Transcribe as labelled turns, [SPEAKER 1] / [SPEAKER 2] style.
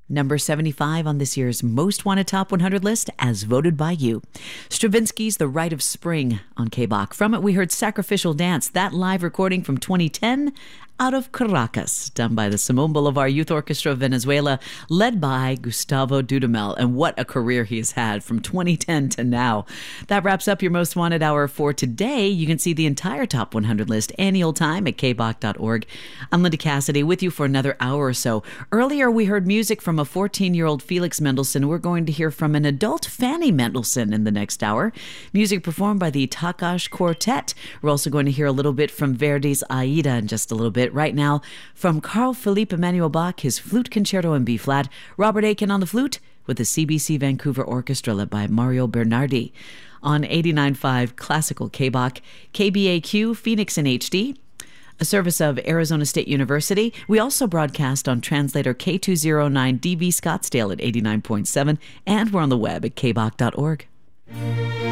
[SPEAKER 1] Number 75 on this year's Most Wanted Top 100 list, as voted by you. Stravinsky's The Rite of Spring on K-Bach. From it, we heard Sacrificial Dance, that live recording from 2010 out of Caracas, done by the Simón Bolívar Youth Orchestra of Venezuela, led by Gustavo Dudamel. And what a career he has had from 2010 to now. That wraps up your Most Wanted Hour for today. You can see the entire Top 100 list any old time at kbach.org. I'm Linda Cassidy with you for another hour or so. Earlier, we heard music from a 14-year-old Felix Mendelssohn. We're going to hear from an adult Fanny Mendelssohn in the next hour. Music performed by the Takács Quartet. We're also going to hear a little bit from Verdi's Aida in just a little bit. Right now, from Carl Philipp Emanuel Bach, his Flute Concerto in B-flat, Robert Aiken on the flute with the CBC Vancouver Orchestra led by Mario Bernardi. On 89.5 Classical K-Bach, KBAQ Phoenix in HD, a service of Arizona State University. We also broadcast on translator K209 DV Scottsdale at 89.7, and we're on the web at kbach.org.